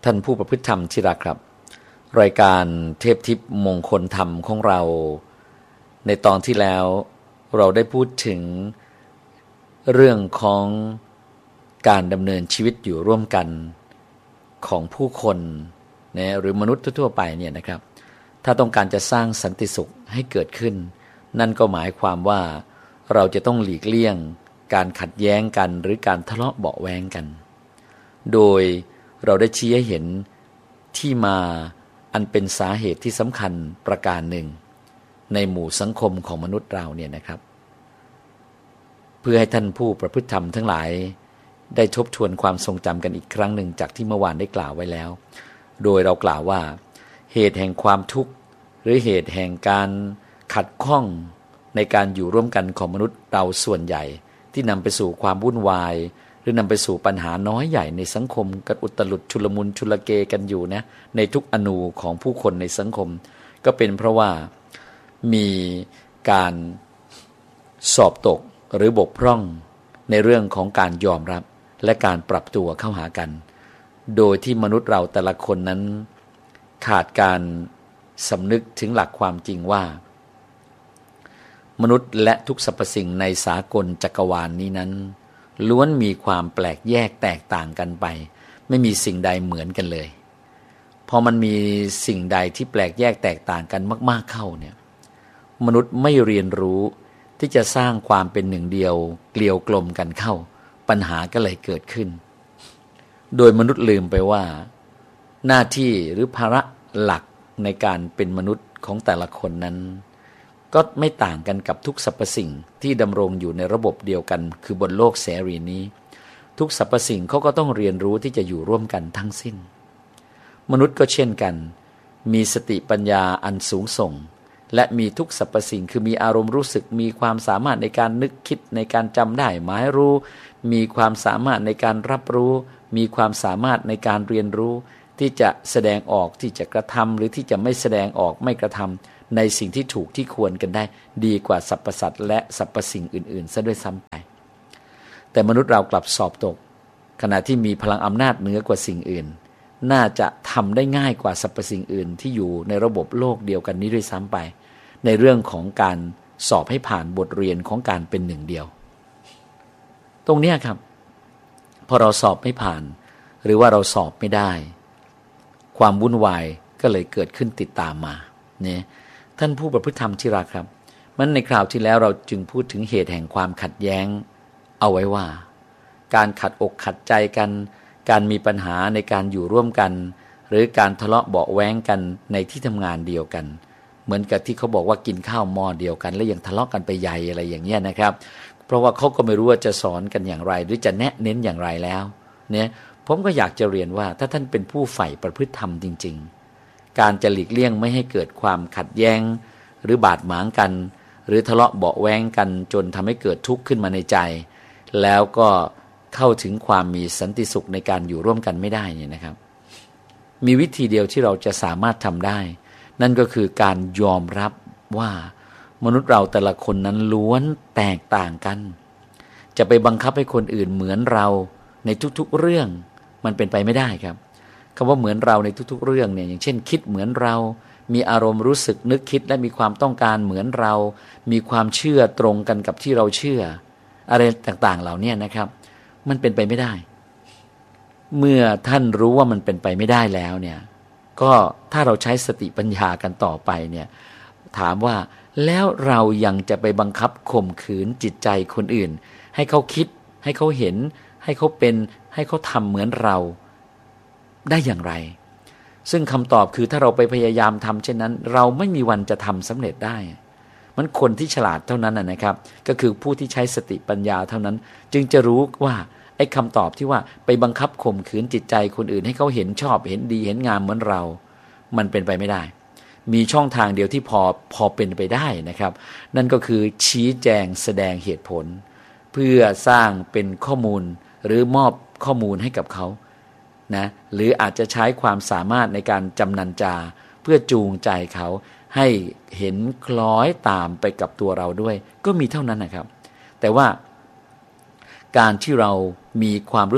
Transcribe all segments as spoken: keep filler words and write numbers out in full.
ท่านผู้ประพฤติธรรมที่รักครับรายการเทพทิพย์มงคลธรรมของเราในตอนที่แล้วเราได้พูดถึงเรื่องของการดำเนินชีวิตอยู่ร่วมกันของผู้คนนะหรือมนุษย์ทั่วไปเนี่ยนะครับถ้าต้องการจะสร้างสันติสุขให้เกิดขึ้นนั่นก็หมายความว่าเราจะต้องหลีกเลี่ยงการขัดแย้งกันหรือการทะเลาะเบาะแว้งกันโดยเราได้ชี้ให้เห็นที่มาอันเป็นสาเหตุที่สำคัญประการหนึ่งในหมู่สังคมของมนุษย์เราเนี่ยนะครับเพื่อให้ท่านผู้ประพฤติธรรมทั้งหลายได้ทบทวนความทรงจำกันอีกครั้งหนึ่งจากที่เมื่อวานได้กล่าวไว้แล้วโดยเรากล่าวว่าเหตุแห่งความทุกข์หรือเหตุแห่งการขัดข้องในการอยู่ร่วมกันของมนุษย์เราส่วนใหญ่ที่นำไปสู่ความวุ่นวายหรือนำไปสู่ปัญหาน้อยใหญ่ในสังคมกันอุตลุดชุลมุนชุลเกกันอยู่นะในทุกอนูของผู้คนในสังคมก็เป็นเพราะว่ามีการสอบตกหรือบกพร่องในเรื่องของการยอมรับและการปรับตัวเข้าหากันโดยที่มนุษย์เราแต่ละคนนั้นขาดการสำนึกถึงหลักความจริงว่ามนุษย์และทุกสรรพสิ่งในสากลจักรวาล นี้นั้นล้วนมีความแปลกแยกแตกต่างกันไปไม่มีสิ่งใดเหมือนกันเลยพอมันมีสิ่งใดที่แปลกแยกแตกต่างกันมากๆเข้าเนี่ยมนุษย์ไม่เรียนรู้ที่จะสร้างความเป็นหนึ่งเดียวเกลียวกลมกันเข้าปัญหาก็เลยเกิดขึ้นโดยมนุษย์ลืมไปว่าหน้าที่หรือภาระหลักในการเป็นมนุษย์ของแต่ละคนนั้นก็ไม่ต่างกันกับทุกสรรพสิ่งที่ดำรงอยู่ในระบบเดียวกันคือบนโลกเสรีนี้ทุกสรรพสิ่งเขาก็ต้องเรียนรู้ที่จะอยู่ร่วมกันทั้งสิ้นมนุษย์ก็เช่นกันมีสติปัญญาอันสูงส่งและมีทุกสรรพสิ่งคือมีอารมณ์รู้สึกมีความสามารถในการนึกคิดในการจำได้หมายรู้มีความสามารถในการรับรู้มีความสามารถในการเรียนรู้ที่จะแสดงออกที่จะกระทำหรือที่จะไม่แสดงออกไม่กระทำในสิ่งที่ถูกที่ควรกันได้ดีกว่าสรรพสัตว์และสรรพสิ่งอื่นๆซะด้วยซ้ำไปแต่มนุษย์เรากลับสอบตกขณะที่มีพลังอำนาจเหนือกว่าสิ่งอื่นน่าจะทำได้ง่ายกว่าสรรพสิ่งอื่นที่อยู่ในระบบโลกเดียวกันนี้ด้วยซ้ำไปในเรื่องของการสอบให้ผ่านบทเรียนของการเป็นหนึ่งเดียวตรงนี้ครับพอเราสอบไม่ผ่านหรือว่าเราสอบไม่ได้ความวุ่นวายก็เลยเกิดขึ้นติดตามมาเนี่ยท่านผู้ประพฤติธรรมที่รักครับมันในคราวที่แล้วเราจึงพูดถึงเหตุแห่งความขัดแย้งเอาไว้ว่าการขัดอกขัดใจกันการมีปัญหาในการอยู่ร่วมกันหรือการทะเลาะเบาะแว้งกันในที่ทำงานเดียวกันเหมือนกับที่เขาบอกว่ากินข้าวหม้อเดียวกันแล้วยังทะเลาะกันไปใหญ่อะไรอย่างเงี้ยนะครับเพราะว่าเขาก็ไม่รู้ว่าจะสอนกันอย่างไรหรือจะแนะเน้นอย่างไรแล้วเนี่ยผมก็อยากจะเรียนว่าถ้าท่านเป็นผู้ใฝ่ประพฤติธรรมจริงๆการจะหลีกเลี่ยงไม่ให้เกิดความขัดแย้งหรือบาดหมางกันหรือทะเลาะเบาะแว้งกันจนทำให้เกิดทุกข์ขึ้นมาในใจแล้วก็เข้าถึงความมีสันติสุขในการอยู่ร่วมกันไม่ได้เนี่ยนะครับมีวิธีเดียวที่เราจะสามารถทำได้นั่นก็คือการยอมรับว่ามนุษย์เราแต่ละคนนั้นล้วนแตกต่างกันจะไปบังคับให้คนอื่นเหมือนเราในทุกๆเรื่องมันเป็นไปไม่ได้ครับคำว่าเหมือนเราในทุกๆเรื่องเนี่ยอย่างเช่นคิดเหมือนเรามีอารมณ์รู้สึกนึกคิดและมีความต้องการเหมือนเรามีความเชื่อตรงกันกับที่เราเชื่ออะไรต่างๆเหล่านี้นะครับมันเป็นไปไม่ได้เมื่อท่านรู้ว่ามันเป็นไปไม่ได้แล้วเนี่ยก็ถ้าเราใช้สติปัญญากันต่อไปเนี่ยถามว่าแล้วเรายังจะไปบังคับข่มขืนจิตใจคนอื่นให้เขาคิดให้เขาเห็นให้เขาเป็นให้เขาทำเหมือนเราได้อย่างไรซึ่งคำตอบคือถ้าเราไปพยายามทำเช่นนั้นเราไม่มีวันจะทำสำเร็จได้มันคนที่ฉลาดเท่านั้นนะครับก็คือผู้ที่ใช้สติปัญญาเท่านั้นจึงจะรู้ว่าไอ้คำตอบที่ว่าไปบังคับข่มขืนจิตใจคนอื่นให้เขาเห็นชอบเห็นดีเห็นงามเหมือนเรามันเป็นไปไม่ได้มีช่องทางเดียวที่พอพอเป็นไปได้นะครับนั่นก็คือชี้แจงแสดงเหตุผลเพื่อสร้างเป็นข้อมูลหรือมอบข้อมูลให้กับเขานะหรืออาจจะใช้ความสามารถในการจำนันจาเพื่อจูงใจเขาให้เห็นคล้อยตามไปกับตัวเราด้วยก็มีเท่านั้นนะครับแต่ว่าการที่เรามีความรู้สึก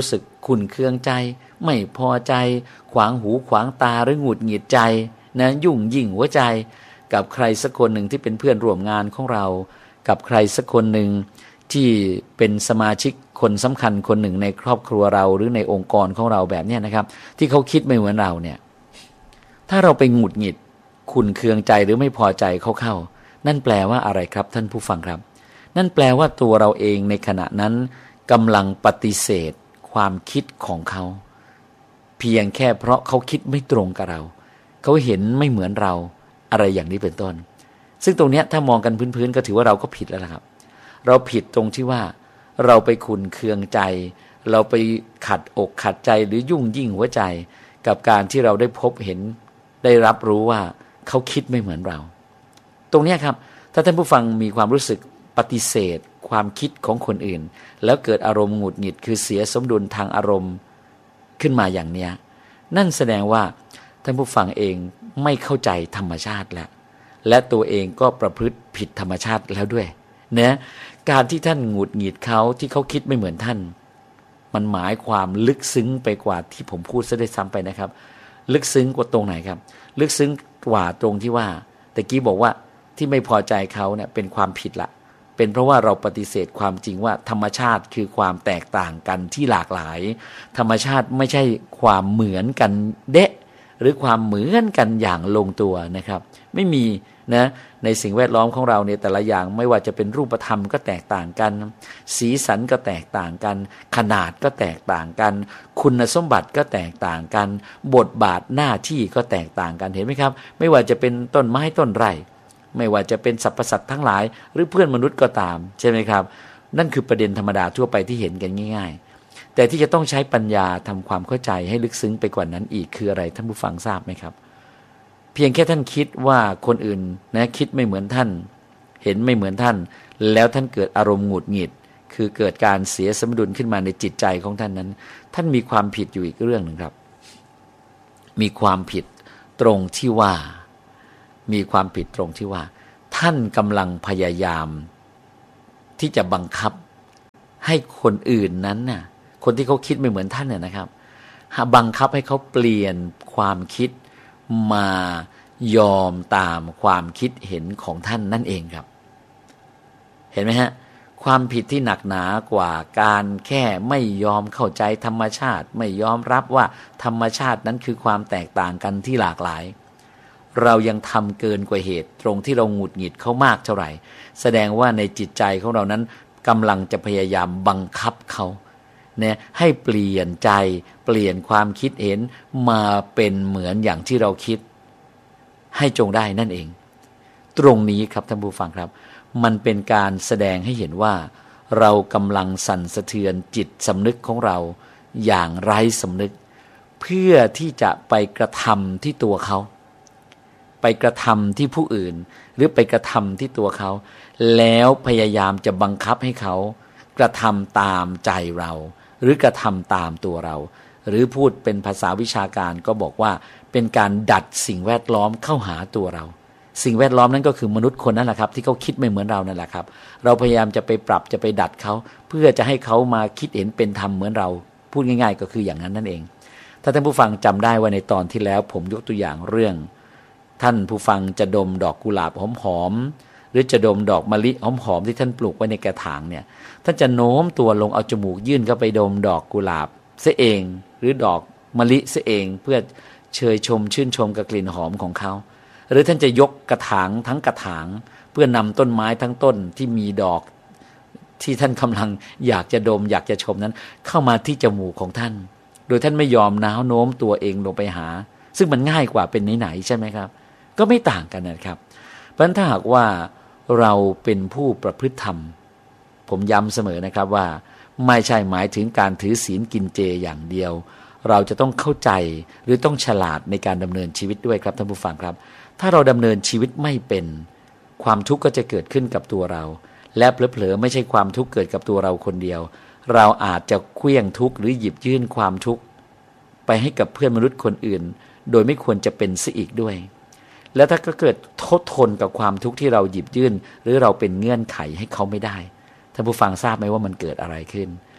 ขุ่นเคืองใจไม่พอใจขวางหูขวางตาหรือหงุดหงิดใจนะยุ่งยิ่งหัวใจกับใครสักคนหนึ่งที่เป็นเพื่อนร่วมงานของเรากับใครสักคนหนึ่งที่เป็นสมาชิกคนสำคัญคนหนึ่งในครอบครัวเราหรือในองค์กรของเราแบบนี้นะครับที่เขาคิดไม่เหมือนเราเนี่ยถ้าเราไปหงุดหงิดขุ่นเคืองใจหรือไม่พอใจเขาเข้านั่นแปลว่าอะไรครับท่านผู้ฟังครับนั่นแปลว่าตัวเราเองในขณะนั้นกำลังปฏิเสธความคิดของเขาเพียงแค่เพราะเขาคิดไม่ตรงกับเราเขาเห็นไม่เหมือนเราอะไรอย่างนี้เป็นต้นซึ่งตรงนี้ถ้ามองกันพื้นๆก็ถือว่าเราก็ผิดแล้วล่ะครับเราผิดตรงที่ว่าเราไปขุ่นเคืองใจเราไปขัดอกขัดใจหรือยุ่งยิ่งหัวใจกับการที่เราได้พบเห็นได้รับรู้ว่าเขาคิดไม่เหมือนเราตรงนี้ครับถ้าท่านผู้ฟังมีความรู้สึกปฏิเสธความคิดของคนอื่นแล้วเกิดอารมณ์หงุดหงิดคือเสียสมดุลทางอารมณ์ขึ้นมาอย่างเนี้ยนั่นแสดงว่าท่านผู้ฟังเองไม่เข้าใจธรรมชาติแล้วและตัวเองก็ประพฤติผิดธรรมชาติแล้วด้วยนะการที่ท่านหงุดหงิดเขาที่เขาคิดไม่เหมือนท่านมันหมายความลึกซึ้งไปกว่าที่ผมพูดซะได้ซ้ำไปนะครับลึกซึ้งกว่าตรงไหนครับลึกซึ้งกว่าตรงที่ว่าตะกี้บอกว่าที่ไม่พอใจเขาเนี่ยเป็นความผิดละเป็นเพราะว่าเราปฏิเสธความจริงว่าธรรมชาติคือความแตกต่างกันที่หลากหลายธรรมชาติไม่ใช่ความเหมือนกันเดะหรือความเหมือนกันอย่างลงตัวนะครับไม่มีนะในสิ่งแวดล้อมของเราเนี่ยแต่ละอย่างไม่ว่าจะเป็นรูปธรรมก็แตกต่างกันสีสันก็แตกต่างกันขนาดก็แตกต่างกันคุณสมบัติก็แตกต่างกันบทบาทหน้าที่ก็แตกต่างกันเห็นไหมครับไม่ว่าจะเป็นต้นไม้ต้นไร่ไม่ว่าจะเป็นสรรพสัตว์ทั้งหลายหรือเพื่อนมนุษย์ก็ตามใช่ไหมครับนั่นคือประเด็นธรรมดาทั่วไปที่เห็นกันง่ายๆแต่ที่จะต้องใช้ปัญญาทำความเข้าใจให้ลึกซึ้งไปกว่านั้นอีกคืออะไรท่านผู้ฟังทราบไหมครับเพียงแค่ท่านคิดว่าคนอื่นนะคิดไม่เหมือนท่านเห็นไม่เหมือนท่านแล้วท่านเกิดอารมณ์หงุดหงิดคือเกิดการเสียสมดุลขึ้นมาในจิตใจของท่านนั้นท่านมีความผิดอยู่อีกเรื่องหนึ่งครับมีความผิดตรงที่ว่ามีความผิดตรงที่ว่าท่านกำลังพยายามที่จะบังคับให้คนอื่นนั้นน่ะคนที่เขาคิดไม่เหมือนท่านเนี่ยนะครับบังคับให้เขาเปลี่ยนความคิดมายอมตามความคิดเห็นของท่านนั่นเองครับเห็นไหมฮะความผิดที่หนักหนากว่าการแค่ไม่ยอมเข้าใจธรรมชาติไม่ยอมรับว่าธรรมชาตินั้นคือความแตกต่างกันที่หลากหลายเรายังทำเกินกว่าเหตุตรงที่เราหงุดหงิดเขามากเท่าไหร่แสดงว่าในจิตใจของเรานั้นกำลังจะพยายามบังคับเขาเนี่ยให้เปลี่ยนใจเปลี่ยนความคิดเห็นมาเป็นเหมือนอย่างที่เราคิดให้จงได้นั่นเองตรงนี้ครับท่านผู้ฟังครับมันเป็นการแสดงให้เห็นว่าเรากำลังสั่นสะเทือนจิตสำนึกของเราอย่างไร้สำนึกเพื่อที่จะไปกระทำที่ตัวเขาไปกระทำที่ผู้อื่นหรือไปกระทำที่ตัวเขาแล้วพยายามจะบังคับให้เขากระทำตามใจเราหรือกระทำตามตัวเราหรือพูดเป็นภาษาวิชาการก็บอกว่าเป็นการดัดสิ่งแวดล้อมเข้าหาตัวเราสิ่งแวดล้อมนั้นก็คือมนุษย์คนนั่นแหละครับที่เขาคิดไม่เหมือนเรานั่นแหละครับเราพยายามจะไปปรับจะไปดัดเขาเพื่อจะให้เขามาคิดเห็นเป็นธรรมเหมือนเราพูดง่ายๆก็คืออย่างนั้นนั่นเองถ้าท่านผู้ฟังจำได้ว่าในตอนที่แล้วผมยกตัวอย่างเรื่องท่านผู้ฟังจะดมดอกกุหลาบหอมๆหรือจะดมดอกมะลิหอมๆที่ท่านปลูกไว้ในกระถางเนี่ยท่านจะโน้มตัวลงเอาจมูกยื่นเข้าไปดมดอกกุหลาบเสียเองหรือดอกมะลิเสียเองเพื่อเชยชมชื่นชมกับกลิ่นหอมของเขาหรือท่านจะยกกระถางทั้งกระถางเพื่อนำต้นไม้ทั้งต้นที่มีดอกที่ท่านกำลังอยากจะดมอยากจะชมนั้นเข้ามาที่จมูกของท่านโดยท่านไม่ยอมน้าวโน้มตัวเองลงไปหาซึ่งมันง่ายกว่าเป็นไหนๆใช่ไหมครับก็ไม่ต่างกันนะครับเพราะฉะนั้นถ้าหากว่าเราเป็นผู้ประพฤติธรรมผมย้ำเสมอนะครับว่าไม่ใช่หมายถึงการถือศีลกินเจอย่างเดียวเราจะต้องเข้าใจหรือต้องฉลาดในการดำเนินชีวิตด้วยครับท่านผู้ฟังครับถ้าเราดำเนินชีวิตไม่เป็นความทุกข์ก็จะเกิดขึ้นกับตัวเราและเผลอๆไม่ใช่ความทุกข์เกิดกับตัวเราคนเดียวเราอาจจะเคลื่องทุกข์หรือหยิบยื่นความทุกข์ไปให้กับเพื่อนมนุษย์คนอื่นโดยไม่ควรจะเป็นซะอีกด้วยแล้วถ้าก็เกิดทดทนกับความทุกข์ที่เราหยิบยื่นหรือเราเป็นเงื่อนไขให้เขาไม่ได้ท่านผู้ฟังทราบไหมว่ามันเกิดอะไรขึ้น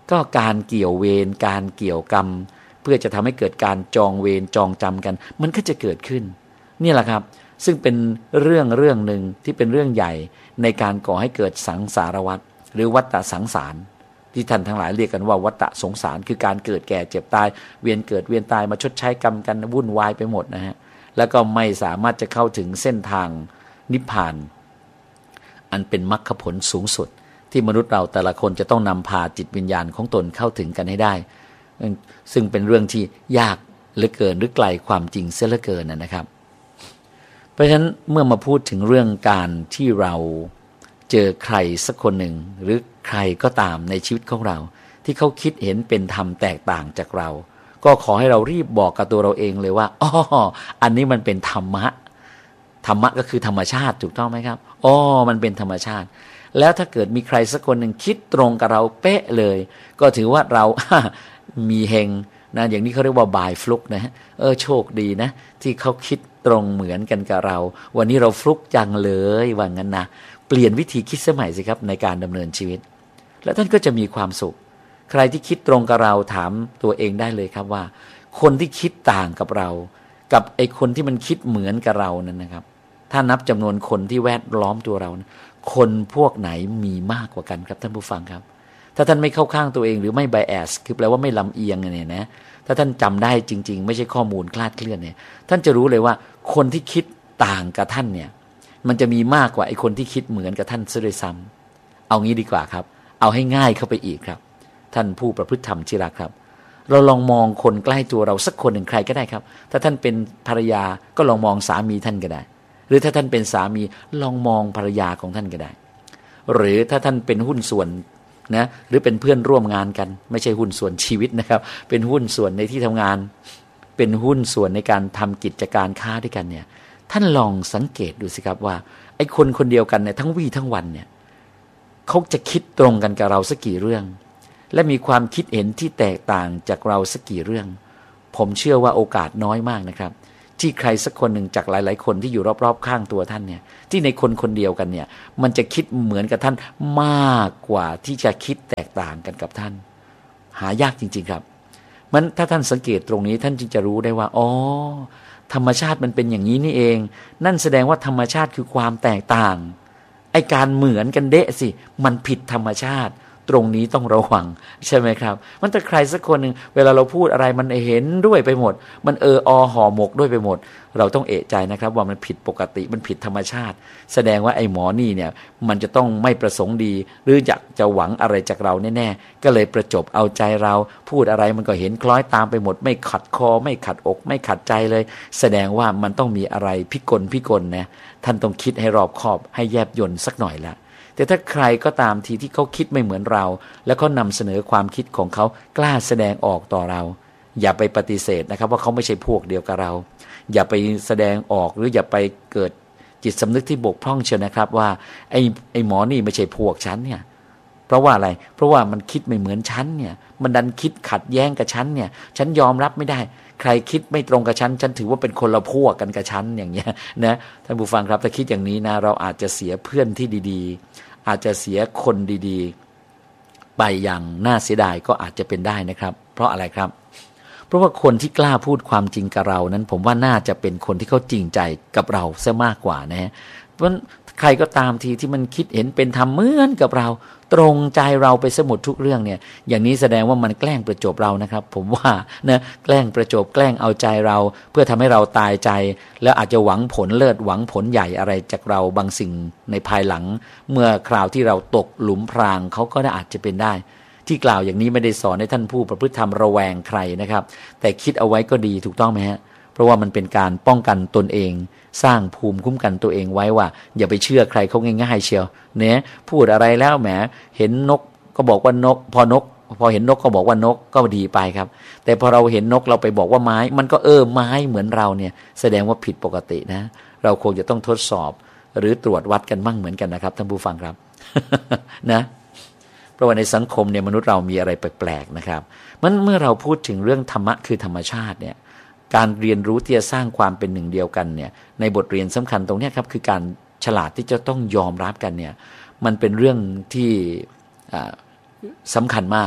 ก็การเกี่ยวเวรการเกี่ยวกรรมเพื่อจะทำให้เกิดการจองเวรจองจำกันมันก็จะเกิดขึ้นนี่แหละครับซึ่งเป็นเรื่องเรื่องหนึ่งที่เป็นเรื่องใหญ่ในการก่อให้เกิดสังสารวัฏหรือวัฏฏะสังสารที่ท่านทั้งหลายเรียกกันว่าวัฏฏะสงสารคือการเกิดแก่เจ็บตายเวียนเกิดเวียนตายมาชดใช้กรรมกันวุ่นวายไปหมดนะฮะแล้วก็ไม่สามารถจะเข้าถึงเส้นทางนิพพานอันเป็นมรรคผลสูงสุดที่มนุษย์เราแต่ละคนจะต้องนำพาจิตวิญญาณของตนเข้าถึงกันให้ได้ซึ่งเป็นเรื่องที่ยากเหลือเกินหรือไกลความจริงเสียเหลือเกินนะครับเพราะฉะนั้นเมื่อมาพูดถึงเรื่องการที่เราเจอใครสักคนหนึ่งหรือใครก็ตามในชีวิตของเราที่เขาคิดเห็นเป็นธรรมแตกต่างจากเราก็ขอให้เรารีบบอกกับตัวเราเองเลยว่าอ๋ออันนี้มันเป็นธรรมะธรรมะก็คือธรรมชาติถูกต้องไหมครับอ๋อมันเป็นธรรมชาติแล้วถ้าเกิดมีใครสักคนหนึ่งคิดตรงกับเราเป๊ะเลยก็ถือว่าเรา มีเฮงนะอย่างนี้เขาเรียกว่าบายฟลุกนะฮะเออโชคดีนะที่เขาคิดตรงเหมือนกันกับเราวันนี้เราฟลุกจังเลยว่างั้นนะเปลี่ยนวิธีคิดสมัยสิครับในการดำเนินชีวิตแล้วท่านก็จะมีความสุขใครที่คิดตรงกับเราถามตัวเองได้เลยครับว่าคนที่คิดต่างกับเรากับไอ้คนที่มันคิดเหมือนกับเรานั้นนะครับถ้านับจำนวนคนที่แวดล้อมตัวเราคนพวกไหนมีมากกว่ากันครับท่านผู้ฟังครับถ้าท่านไม่เข้าข้างตัวเองหรือไม่ไบแอสคือแปลว่าไม่ลำเอียงเนี่ยนะถ้าท่านจำได้จริงๆไม่ใช่ข้อมูลคลาดเคลื่อนเนี่ยท่านจะรู้เลยว่าคนที่คิดต่างกับท่านเนี่ยมันจะมีมากกว่าไอ้คนที่คิดเหมือนกับท่านซะด้วยซ้ำเอางี้ดีกว่าครับเอาให้ง่ายเข้าไปอีกครับท่านผู้ประพฤติธรรมที่รักครับเราลองมองคนใกล้ตัวเราสักคนหนึ่งใครก็ได้ครับถ้าท่านเป็นภรรยาก็ลองมองสามีท่านก็ได้หรือถ้าท่านเป็นสามีลองมองภรรยาของท่านก็ได้หรือถ้าท่านเป็นหุ้นส่วนนะหรือเป็นเพื่อนร่วมงานกันไม่ใช่หุ้นส่วนชีวิตนะครับเป็นหุ้นส่วนในที่ทำงานเป็นหุ้นส่วนในการทำกิจการค้าด้วยกันเนี่ยท่านลองสังเกตดูสิครับว่าไอ้คนคนเดียวกันเนี่ยทั้งวี่ทั้งวันเนี่ยเขาจะคิดตรงกันกับเราสักกี่เรื่องและมีความคิดเห็นที่แตกต่างจากเราสักกี่เรื่องผมเชื่อว่าโอกาสน้อยมากนะครับที่ใครสักคนหนึ่งจากหลายๆคนที่อยู่รอบๆข้างตัวท่านเนี่ยที่ในคนคนเดียวกันเนี่ยมันจะคิดเหมือนกับท่านมากกว่าที่จะคิดแตกต่างกันกับท่านหายากจริงๆครับมันถ้าท่านสังเกตตรงนี้ท่านจึงจะรู้ได้ว่าอ๋อธรรมชาติมันเป็นอย่างนี้นี่เองนั่นแสดงว่าธรรมชาติคือความแตกต่างไอ้การเหมือนกันเดะสิมันผิดธรรมชาติตรงนี้ต้องระวังใช่ไหมครับมันแต่ใครสักคนหนึ่งเวลาเราพูดอะไรมันเห็นด้วยไปหมดมันเอออห่อหมกด้วยไปหมดเราต้องเอะใจนะครับว่ามันผิดปกติมันผิดธรรมชาติแสดงว่าไอ้หมอนี่เนี่ยมันจะต้องไม่ประสงค์ดีหรืออยากจะหวังอะไรจากเราแน่ๆก็เลยประจบเอาใจเราพูดอะไรมันก็เห็นคล้อยตามไปหมดไม่ขัดคอไม่ขัดอกไม่ขัดใจเลยแสดงว่ามันต้องมีอะไรพิกลพิกลนะท่านต้องคิดให้รอบคอบให้แยบยลสักหน่อยละแต่ถ้าใครก็ตามทีที่เขาคิดไม่เหมือนเราแล้วเขานำเสนอความคิดของเขากล้าแสดงออกต่อเราอย่าไปปฏิเสธนะครับว่าเขาไม่ใช่พวกเดียวกับเราอย่าไปแสดงออกหรืออย่าไปเกิดจิตสำนึกที่บกพร่องเชียวนะครับว่าไอ้ไอ้หมอนี่ไม่ใช่พวกฉันเนี่ยเพราะว่าอะไรเพราะว่ามันคิดไม่เหมือนฉันเนี่ยมันดันคิดขัดแย้งกับฉันเนี่ยฉันยอมรับไม่ได้ใครคิดไม่ตรงกับฉันฉันถือว่าเป็นคนละพวกกันกับฉันอย่างเงี้ยนะท่านผู้ฟังครับถ้าคิดอย่างนี้นะเราอาจจะเสียเพื่อนที่ดีๆอาจจะเสียคนดีๆไปอย่างน่าเสียดายก็อาจจะเป็นได้นะครับเพราะอะไรครับเพราะว่าคนที่กล้าพูดความจริงกับเรานั้นผมว่าน่าจะเป็นคนที่เขาจริงใจกับเราซะมากกว่านะเพราะใครก็ตามทีที่มันคิดเห็นเป็นธรรมเหมือนกับเราตรงใจเราไปสมุดทุกเรื่องเนี่ยอย่างนี้แสดงว่ามันแกล้งประจบเรานะครับผมว่านะแกล้งประจบแกล้งเอาใจเราเพื่อทำให้เราตายใจแล้วอาจจะหวังผลเลิศหวังผลใหญ่อะไรจากเราบางสิ่งในภายหลังเมื่อคราวที่เราตกหลุมพรางเขาก็อาจจะเป็นได้ที่กล่าวอย่างนี้ไม่ได้สอนให้ท่านผู้ประพฤติธรรมระแวงใครนะครับแต่คิดเอาไว้ก็ดีถูกต้องไหมฮะเพราะว่ามันเป็นการป้องกันตนเองสร้างภูมิคุ้มกันตัวเองไว้ว่าอย่าไปเชื่อใครเขาง่ายๆเชียวเนี่ยพูดอะไรแล้วแหมเห็นนกก็บอกว่านกพอนกพอเห็นนกก็บอกว่านกก็ดีไปครับแต่พอเราเห็นนกเราไปบอกว่าไม้มันก็เออไม้เหมือนเราเนี่ยแสดงว่าผิดปกตินะเราคงจะต้องทดสอบหรือตรวจวัดกันบ้างเหมือนกันนะครับท่านผู้ฟังครับ นะเพราะว่าในสังคมเนี่ยมนุษย์เรามีอะไรแปลกๆนะครับมันเมื่อเราพูดถึงเรื่องธรรมะคือธรรมชาติเนี่ยการเรียนรู้ที่จะสร้างความเป็นหนึ่งเดียวกันเนี่ยในบทเรียนสำคัญตรงนี้ครับคือการฉลาดที่จะต้องยอมรับกันเนี่ยมันเป็นเรื่องที่สำคัญมาก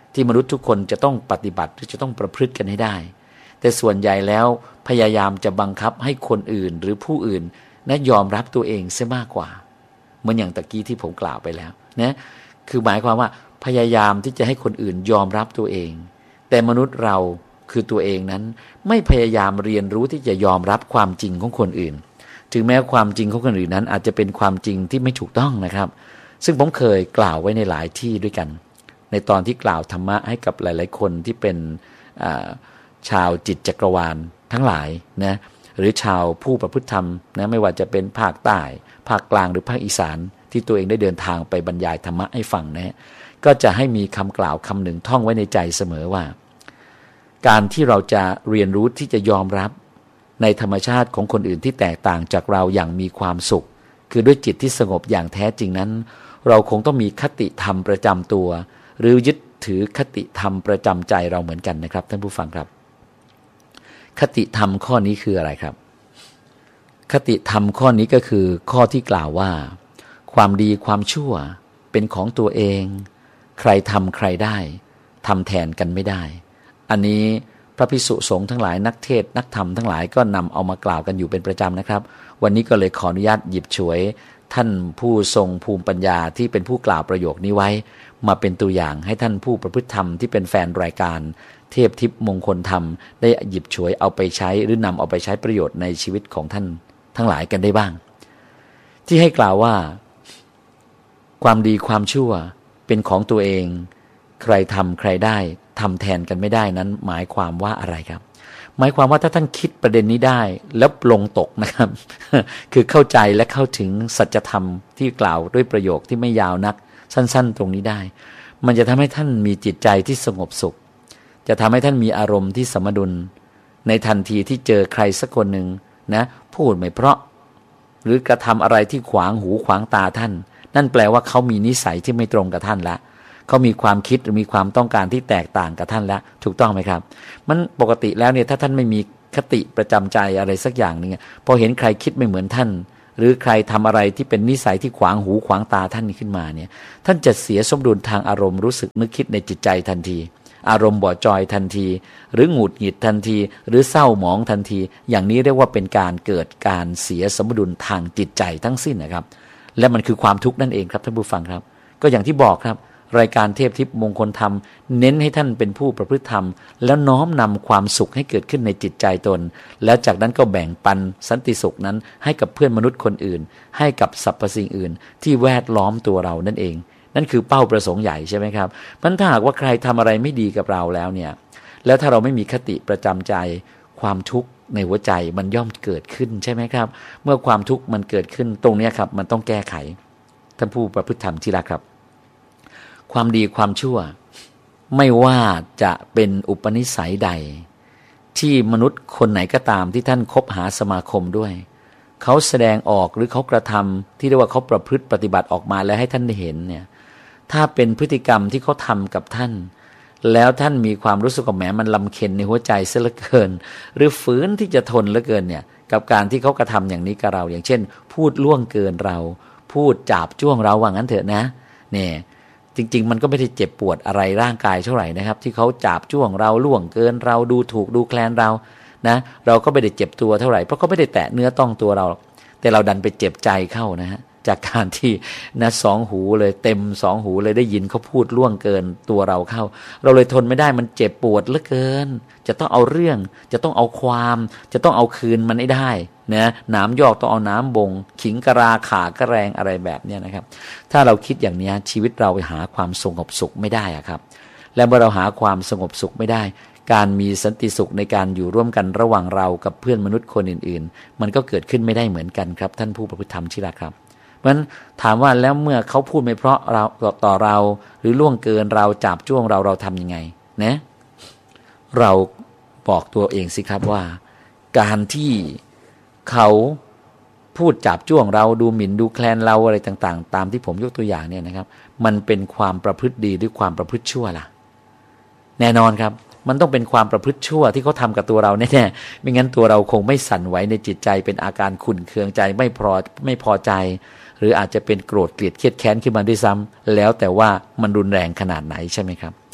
ที่มนุษย์ทุกคนจะต้องปฏิบัติหรือจะต้องประพฤติกันให้ได้แต่ส่วนใหญ่แล้วพยายามจะบังคับให้คนอื่นหรือผู้อื่นนะยอมรับตัวเองเสียมากกว่าเหมือนอย่างตะกี้ที่ผมกล่าวไปแล้วนะคือหมายความว่าพยายามที่จะให้คนอื่นยอมรับตัวเองแต่มนุษย์เราคือตัวเองนั้นไม่พยายามเรียนรู้ที่จะยอมรับความจริงของคนอื่นถึงแม้ความจริงของคนอื่นนั้นอาจจะเป็นความจริงที่ไม่ถูกต้องนะครับซึ่งผมเคยกล่าวไว้ในหลายที่ด้วยกันในตอนที่กล่าวธรรมะให้กับหลายๆคนที่เป็นชาวจิตจักรวาลทั้งหลายนะหรือชาวผู้ประพฤติธรรมนะไม่ว่าจะเป็นภาคใต้ภาคกลางหรือภาคอีสานที่ตัวเองได้เดินทางไปบรรยายธรรมะให้ฟังนะก็จะให้มีคำกล่าวคำหนึ่งท่องไว้ในใจเสมอว่าการที่เราจะเรียนรู้ที่จะยอมรับในธรรมชาติของคนอื่นที่แตกต่างจากเราอย่างมีความสุขคือด้วยจิตที่สงบอย่างแท้จริงนั้นเราคงต้องมีคติธรรมประจำตัวหรือยึดถือคติธรรมประจำใจเราเหมือนกันนะครับท่านผู้ฟังครับคติธรรมข้อนี้คืออะไรครับคติธรรมข้อนี้ก็คือข้อที่กล่าวว่าความดีความชั่วเป็นของตัวเองใครทำใครได้ทำแทนกันไม่ได้อันนี้พระภิกษุสงฆ์ทั้งหลายนักเทศนักธรรมทั้งหลายก็นำเอามากล่าวกันอยู่เป็นประจำนะครับวันนี้ก็เลยขออนุญาตหยิบฉวยท่านผู้ทรงภูมิปัญญาที่เป็นผู้กล่าวประโยคนี้ไว้มาเป็นตัวอย่างให้ท่านผู้ประพฤติธรรมที่เป็นแฟนรายการเทพทิพย์มงคลธรรมได้หยิบฉวยเอาไปใช้หรือนำเอาไปใช้ประโยชน์ในชีวิตของท่านทั้งหลายกันได้บ้างที่ให้กล่าวว่าความดีความชั่วเป็นของตัวเองใครทำใครได้ทำแทนกันไม่ได้นั้นหมายความว่าอะไรครับหมายความว่าถ้าท่านคิดประเด็นนี้ได้แล้วปลงตกนะครับ คือเข้าใจและเข้าถึงสัจธรรมที่กล่าวด้วยประโยคที่ไม่ยาวนักสั้นๆตรงนี้ได้มันจะทำให้ท่านมีจิตใจที่สงบสุขจะทำให้ท่านมีอารมณ์ที่สมดุลในทันทีที่เจอใครสักคนหนึ่งนะพูดไม่เพราะหรือกระทำอะไรที่ขวางหูขวางตาท่านนั่นแปลว่าเขามีนิสัยที่ไม่ตรงกับท่านละเขามีความคิดหรือมีความต้องการที่แตกต่างกับท่านแล้วถูกต้องไหมครับมันปกติแล้วเนี่ยถ้าท่านไม่มีคติประจำใจอะไรสักอย่างนึงพอเห็นใครคิดไม่เหมือนท่านหรือใครทำอะไรที่เป็นนิสัยที่ขวางหูขวางตาท่านขึ้นมาเนี่ยท่านจะเสียสมดุลทางอารมณ์รู้สึกนึกคิดในจิตใจทันทีอารมณ์บ่จอยทันทีหรือหงุดหงิดทันทีหรือเศร้าหมองทันทีอย่างนี้เรียกว่าเป็นการเกิดการเสียสมดุลทางจิตใจทั้งสิ้นนะครับและมันคือความทุกข์นั่นเองครับท่านผู้ฟังครับก็อย่างที่บอกครับรายการเทพทิพย์มงคลธรรมเน้นให้ท่านเป็นผู้ประพฤติธรรมแล้วน้อมนำความสุขให้เกิดขึ้นในจิตใจตนแล้วจากนั้นก็แบ่งปันสันติสุขนั้นให้กับเพื่อนมนุษย์คนอื่นให้กับสรรพสิ่งอื่นที่แวดล้อมตัวเรานั่นเองนั่นคือเป้าประสงค์ใหญ่ใช่ไหมครับมันถ้าหากว่าใครทำอะไรไม่ดีกับเราแล้วเนี่ยแล้วถ้าเราไม่มีคติประจำใจความทุกข์ในหัวใจมันย่อมเกิดขึ้นใช่ไหมครับเมื่อความทุกข์มันเกิดขึ้นตรงนี้ครับมันต้องแก้ไขท่านผู้ประพฤติธรรมที่รักครับความดีความชั่วไม่ว่าจะเป็นอุปนิสัยใดที่มนุษย์คนไหนก็ตามที่ท่านคบหาสมาคมด้วยเขาแสดงออกหรือเขากระทำที่เรียกว่าเขาประพฤติปฏิบัติออกมาแล้วให้ท่านได้เห็นเนี่ยถ้าเป็นพฤติกรรมที่เขาทำกับท่านแล้วท่านมีความรู้สึกว่าแหมมันลำเค็ญในหัวใจเสียเหลือเกินหรือฝืนที่จะทนเหลือเกินเนี่ยกับการที่เขากระทำอย่างนี้กับเราอย่างเช่นพูดล่วงเกินเราพูดจาบจ้วงเราว่างั้นเถอะนะเนี่ยจริงๆมันก็ไม่ได้เจ็บปวดอะไรร่างกายเท่าไหร่นะครับที่เขาจาบจ้วงเราล่วงเกินเราดูถูกดูแคลนเรานะเราก็ไม่ได้เจ็บตัวเท่าไหร่เพราะเขาไม่ได้แตะเนื้อต้องตัวเราแต่เราดันไปเจ็บใจเข้านะฮะจากการที่นะสองหูเลยเต็มสองหูเลยได้ยินเขาพูดล่วงเกินตัวเราเข้าเราเลยทนไม่ได้มันเจ็บปวดเหลือเกินจะต้องเอาเรื่องจะต้องเอาความจะต้องเอาคืนมันให้ได้นะหนามยอกต้องเอาน้ำบ่งขิงกระราขากระแรงอะไรแบบนี้นะครับถ้าเราคิดอย่างนี้ชีวิตเราไปหาความสงบสุขไม่ได้อะครับและเมื่อเราหาความสงบสุขไม่ได้การมีสันติสุขในการอยู่ร่วมกันระหว่างเรากับเพื่อนมนุษย์คนอื่นๆมันก็เกิดขึ้นไม่ได้เหมือนกันครับท่านผู้ประพฤติธรรมที่รักครับเพราะฉะนั้นถามว่าแล้วเมื่อเขาพูดไม่เพราะเราต่อเราหรือล่วงเกินเราจับจ้วงเราเราทำยังไงนะเราบอกตัวเองสิครับว่าการที่เขาพูดจับจ้วงเราดูหมิ่นดูแคลนเราอะไรต่างๆตามที่ผมยกตัวอย่างเนี่ยนะครับมันเป็นความประพฤติดีหรือความประพฤติชั่วล่ะแน่นอนครับมันต้องเป็นความประพฤติชั่วที่เขาทำกับตัวเราแน่ๆไม่งั้นตัวเราคงไม่สั่นไหวในจิตใจเป็นอาการขุ่นเคืองใจไม่พอไม่พอใจหรืออาจจะเป็นโกรธเกลียดเครียดแค้นขึ้นมาด้วยซ้ำแล้วแต่ว่ามันรุนแรงขนาดไหนใช่ไหมครับ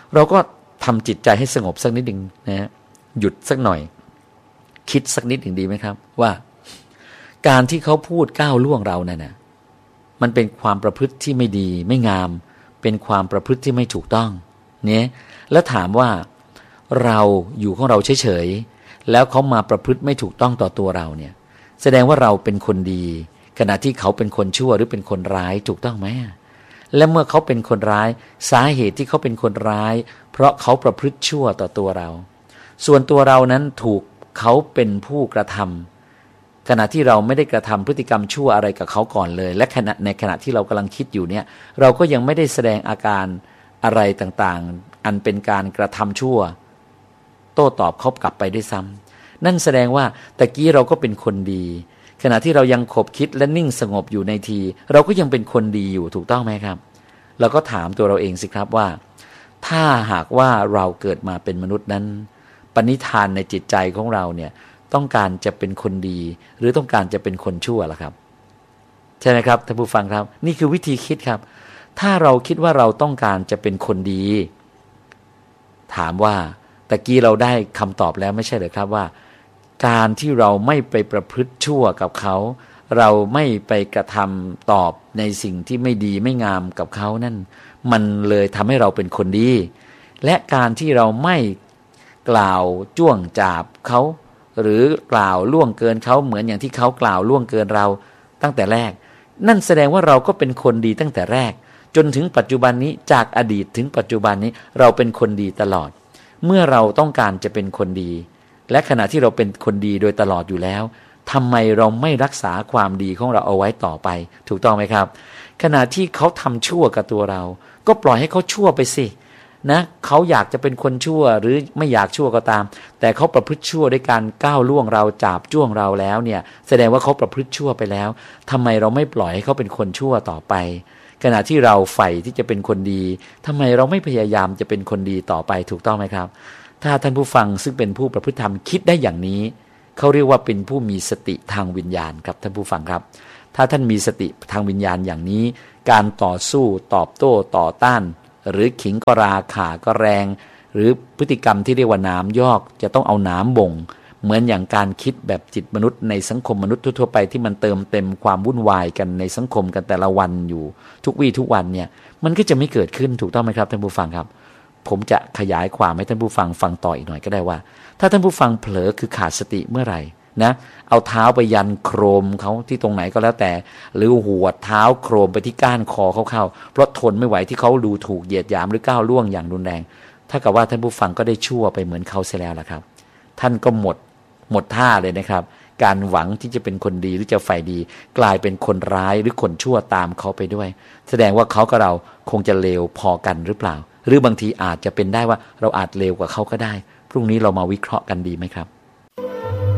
เราก็ทำจิตใจให้สงบสักนิดหนึ่งนะฮะหยุดสักหน่อยคิดสักนิดหนึ่งดีไหมครับว่าการที่เขาพูดก้าวล่วงเรานั่นนะมันเป็นความประพฤติที่ไม่ดีไม่งามเป็นความประพฤติที่ไม่ถูกต้องเนี่ยแล้วถามว่าเราอยู่ของเราเฉยๆแล้วเขามาประพฤติไม่ถูกต้องต่อตัวเราเนี่ยแสดงว่าเราเป็นคนดีขณะที่เขาเป็นคนชั่วหรือเป็นคนร้ายถูกต้องไหมและเมื่อเขาเป็นคนร้ายสาเหตุที่เขาเป็นคนร้ายเพราะเขาประพฤติชั่วต่อตัวเราส่วนตัวเรานั้นถูกเขาเป็นผู้กระทำขณะที่เราไม่ได้กระทำพฤติกรรมชั่วอะไรกับเขาก่อนเลยและขณะในขณะที่เรากำลังคิดอยู่เนี่ยเราก็ยังไม่ได้แสดงอาการอะไรต่างๆอันเป็นการกระทำชั่วโต้ตอบเขากลับไปด้วยซ้ำนั่นแสดงว่าตะกี้เราก็เป็นคนดีขณะที่เรายังขบคิดและนิ่งสงบอยู่ในทีเราก็ยังเป็นคนดีอยู่ถูกต้องไหมครับเราก็ถามตัวเราเองสิครับว่าถ้าหากว่าเราเกิดมาเป็นมนุษย์นั้นปณิธานในจิตใจของเราเนี่ยต้องการจะเป็นคนดีหรือต้องการจะเป็นคนชั่วล่ะครับใช่ไหมครับท่านผู้ฟังครับนี่คือวิธีคิดครับถ้าเราคิดว่าเราต้องการจะเป็นคนดีถามว่าตะกี้เราได้คำตอบแล้วไม่ใช่เหรอครับว่าการที่เราไม่ไปประพฤติชั่วกับเขาเราไม่ไปกระทำตอบในสิ่งที่ไม่ดีไม่งามกับเขานั่นมันเลยทำให้เราเป็นคนดีและการที่เราไม่กล่าวจ้วงจาบเขาหรือกล่าวล่วงเกินเขาเหมือนอย่างที่เขากล่าวล่วงเกินเราตั้งแต่แรกนั่นแสดงว่าเราก็เป็นคนดีตั้งแต่แรกจนถึงปัจจุบันนี้จากอดีตถึงปัจจุบันนี้เราเป็นคนดีตลอดเมื่อเราต้องการจะเป็นคนดีและขณะที่เราเป็นคนดีโดยตลอดอยู่แล้วทำไมเราไม่รักษาความดีของเราเอาไว้ต่อไปถูกต้องไหมครับขณะที่เขาทำชั่วกับตัวเราก็ปล่อยให้เขาชั่วไปสินะเขาอยากจะเป็นคนชั่วหรือไม่อยากชั่วก็ตามแต่เขาประพฤติชั่วด้วยการก้าวล่วงเราจาบจ้วงเราแล้วเนี่ยแสดงว่าเขาประพฤติชั่วไปแล้วทำไมเราไม่ปล่อยให้เขาเป็นคนชั่วต่อไปขณะที่เราใฝ่ที่จะเป็นคนดีทำไมเราไม่พยายามจะเป็นคนดีต่อไปถูกต้องไหมครับถ้าท่านผู้ฟังซึ่งเป็นผู้ประพฤติธรรมคิดได้อย่างนี้เขาเรียกว่าเป็นผู้มีสติทางวิญญาณครับท่านผู้ฟังครับถ้าท่านมีสติทางวิญญาณอย่างนี้การต่อสู้ตอบโต้ต่อต้านหรือขิงก็ราขาก็แรงหรือพฤติกรรมที่เรียกว่าน้ำยอกจะต้องเอาน้ำบ่งเหมือนอย่างการคิดแบบจิตมนุษย์ในสังคมมนุษย์ทั่วๆไปที่มันเติมเต็มความวุ่นวายกันในสังคมกันแต่ละวันอยู่ทุกวี่ทุกวันเนี่ยมันก็จะไม่เกิดขึ้นถูกต้องไหมครับท่านผู้ฟังครับผมจะขยายความให้ท่านผู้ฟังฟังต่ออีกหน่อยก็ได้ว่าถ้าท่านผู้ฟังเผลอคือขาดสติเมื่อไหร่นะเอาเท้าไปยันโครมเขาที่ตรงไหนก็แล้วแต่หรือหัวเท้าโครมไปที่ก้านคอเขาเข้าเพราะทนไม่ไหวที่เขาดูถูกเหยียดหยามหรือก้าวล่วงอย่างรุนแรงถ้ากับว่าท่านผู้ฟังก็ได้ชั่วไปเหมือนเขาเสียแล้วล่ะครับท่านก็หมดหมดท่าเลยนะครับการหวังที่จะเป็นคนดีหรือจะใฝ่ดีกลายเป็นคนร้ายหรือคนชั่วตามเขาไปด้วยแสดงว่าเขากับเราคงจะเลวพอกันหรือเปล่าหรือบางทีอาจจะเป็นได้ว่าเราอาจเลวกว่าเขาก็ได้พรุ่งนี้เรามาวิเคราะห์กันดีไหมครับ